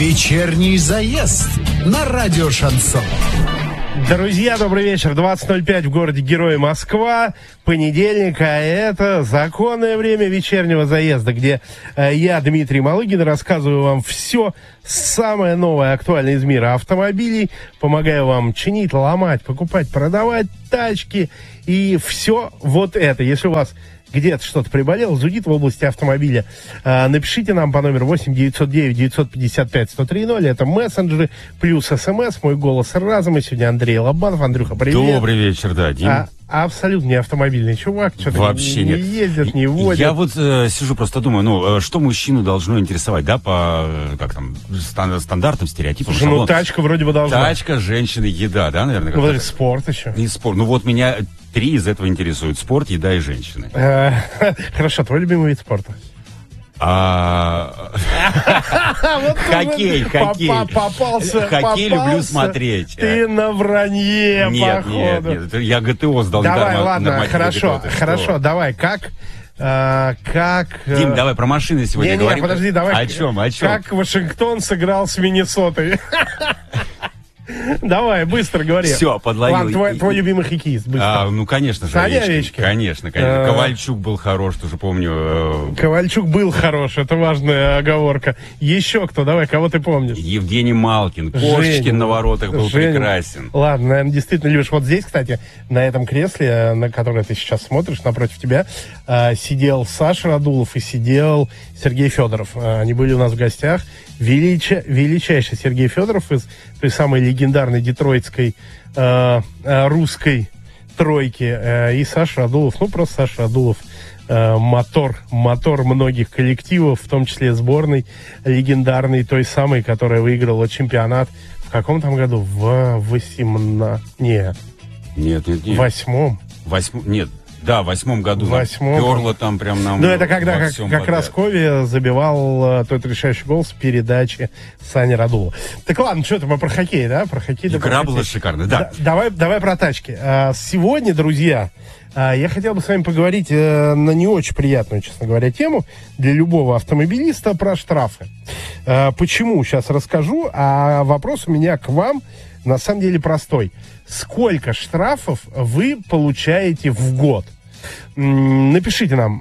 Вечерний заезд на радио Шансон. Друзья, добрый вечер. 20:05 в городе Герой Москва. Понедельник, а это законное время вечернего заезда, где я, Дмитрий Малыгин, рассказываю вам все самое новое, актуальное из мира автомобилей. Помогаю вам чинить, ломать, покупать, продавать тачки и все вот это. Если у вас где-то что-то приболело, зудит в области автомобиля, напишите нам по номеру 8-909-955-1030. Это мессенджеры плюс СМС. Мой голос разума. Сегодня Андрей Лобанов. Андрюха, привет. Добрый вечер, да, Дим. Абсолютно не автомобильный чувак. Что-то вообще не нет. Ездит, не водит. Я вот сижу, просто думаю, что мужчину должно интересовать, да, по стандартным стереотипам. Слушай, ну тачка вроде бы должна. Тачка, женщины, еда, да, наверное? Ну, подожди, спорт еще. И спорт. Ну вот меня 3 из этого интересуют: спорт, еда и женщины. Хорошо, твой любимый вид спорта? Хоккей. Попался. Хоккей люблю смотреть. Ты на вранье, Нет, походу. нет, я ГТО сдал. Давай, ладно, хорошо, давай, как... Дим, давай про машины сегодня говорим. Подожди, давай. О чем? Как Вашингтон сыграл с Миннесотой? Давай, быстро говори. Все, подловил. Ладно, твой любимый хоккеист, быстро. Ну, конечно же, Овечкин. Конечно. Ковальчук был хорош, тоже помню. Ковальчук был хорош, это важная оговорка. Еще кто? Давай, кого ты помнишь? Евгений Малкин. Кошечкин на воротах был прекрасен. Ладно, наверное, действительно любишь. Вот здесь, кстати, на этом кресле, на которое ты сейчас смотришь, напротив тебя, сидел Саша Радулов и сидел Сергей Федоров. Они были у нас в гостях. Величайший Сергей Федоров из той самой легендарной детройтской русской тройки. И Саша Радулов, просто Саша Радулов, мотор многих коллективов, в том числе сборной легендарной, той самой, которая выиграла чемпионат в каком там году? В 18... Нет. В 8-м. Нет. Да, в 8-м году. Перло там прям нам. Ну, это когда как раз Кови забивал тот решающий гол с передачи Сани Радулова. Так ладно, что ты про хоккей, да? Про хоккей. Игра была шикарная, да. Давай про тачки. Сегодня, друзья, я хотел бы с вами поговорить на не очень приятную, честно говоря, тему для любого автомобилиста про штрафы. Почему? Сейчас расскажу. А вопрос у меня к вам на самом деле простой. Сколько штрафов вы получаете в год? Напишите нам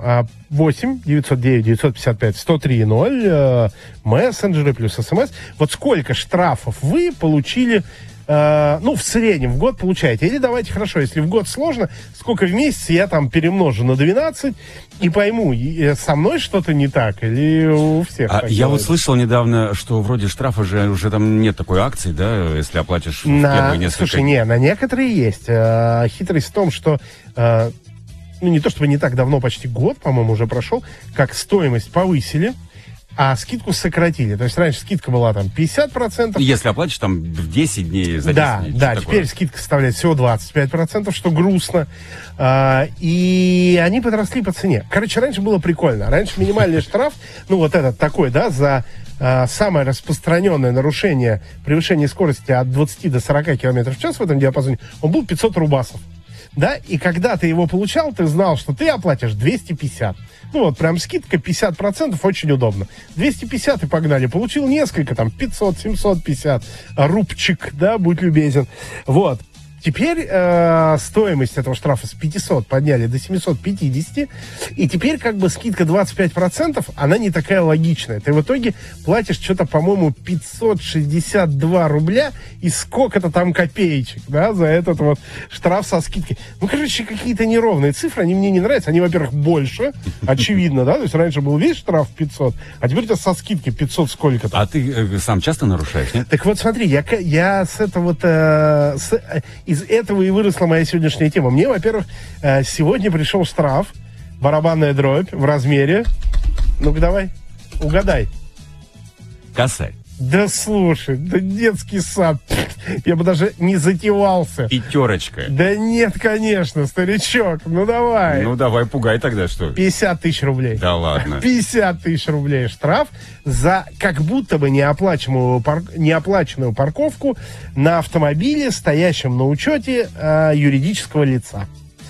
8-909-955-1030, мессенджеры плюс СМС. Вот сколько штрафов вы получили, в среднем в год получаете? Или давайте, хорошо, если в год сложно, сколько в месяц я там перемножу на 12 и пойму, со мной что-то не так или у всех так я вот слышал недавно, что вроде штрафа же уже там нет такой акции, да, если оплатишь в первые несколько... Слушай, на некоторые есть. Хитрость в том, что... не то чтобы не так давно, почти год, по-моему, уже прошел, как стоимость повысили, а скидку сократили. То есть раньше скидка была там 50%. Если оплатишь там в 10 дней, за 10 дней. Да, теперь скидка составляет всего 25%, что грустно. И они подросли по цене. Короче, раньше было прикольно. Раньше минимальный штраф, этот такой, да, за самое распространенное нарушение превышения скорости от 20 до 40 км в час в этом диапазоне, он был 500 рубасов. Да, и когда ты его получал, ты знал, что ты оплатишь 250. Прям скидка 50%, очень удобно. 250 и погнали. Получил несколько, 500, 750, рубчик, да, будь любезен. Вот. Теперь стоимость этого штрафа с 500 подняли до 750, и теперь скидка 25%, она не такая логичная. Ты в итоге платишь что-то, по-моему, 562 рубля и сколько-то там копеечек, да, за этот вот штраф со скидкой. Какие-то неровные цифры, они мне не нравятся. Они, во-первых, больше, очевидно, да, то есть раньше был весь штраф 500, а теперь у тебя со скидки 500 сколько-то. А ты сам часто нарушаешь, нет? Так вот, смотри, я с этого из этого и выросла моя сегодняшняя тема. Мне, во-первых, сегодня пришел штраф, барабанная дробь в размере. Ну-ка, давай, угадай. Косарь. Да слушай, да детский сад. Я бы даже не затевался. 5. Да нет, конечно, старичок. Ну давай. Ну давай, пугай тогда, что. 50 тысяч рублей. Да ладно. 50 тысяч рублей штраф за как будто бы неоплаченную парковку на автомобиле, стоящем на учете юридического лица.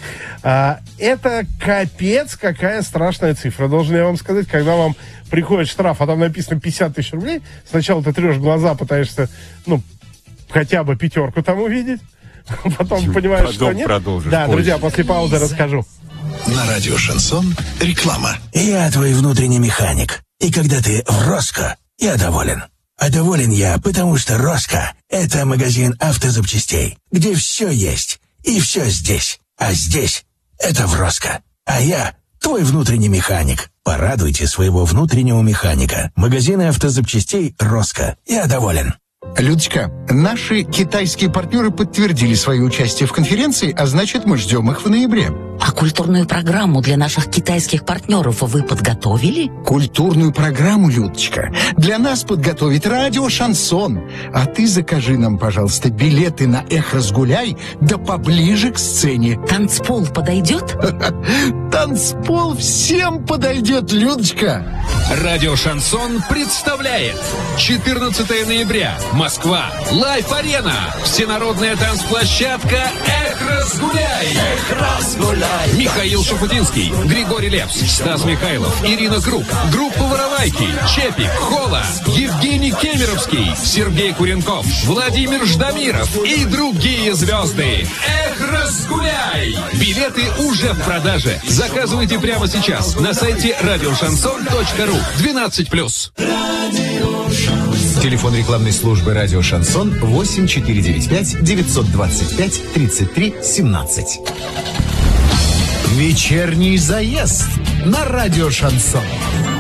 Это капец, какая страшная цифра. Должен я вам сказать, когда вам приходит штраф, а там написано 50 тысяч рублей, сначала ты трешь глаза, пытаешься, хотя бы пятерку там увидеть, потом понимаешь, что нет. Да, позже. Друзья, после паузы расскажу. На радио «Шансон» реклама. Я твой внутренний механик. И когда ты в Роско, я доволен. А доволен я, потому что Роско — это магазин автозапчастей, где все есть и все здесь. А здесь — это в Роско. А я твой внутренний механик. Порадуйте своего внутреннего механика. Магазины автозапчастей Роско. Я доволен. Людочка, наши китайские партнеры подтвердили свое участие в конференции, а значит, мы ждем их в ноябре. А культурную программу для наших китайских партнеров вы подготовили? Культурную программу, Людочка, для нас подготовит радио «Шансон». А ты закажи нам, пожалуйста, билеты на «Эх, разгуляй», да поближе к сцене. Танцпол подойдет? Танцпол всем подойдет, Людочка. Радио «Шансон» представляет 14 ноября. Москва. Лайф-арена. Всенародная танцплощадка «Эх, разгуляй». Эх, разгуляй. Михаил Шафутинский, Григорий Лепс, Стас Михайлов, Ирина Круг, группа «Воровайки», Чепик, Хола, Евгений Кемеровский, Сергей Куренков, Владимир Ждамиров и другие звезды. Эх, разгуляй! Билеты уже в продаже. Заказывайте прямо сейчас на сайте радиошансон.ру. 12+. Телефон рекламной службы «Радио Шансон» 8495-925-33-17. Вечерний заезд на радио «Шансон».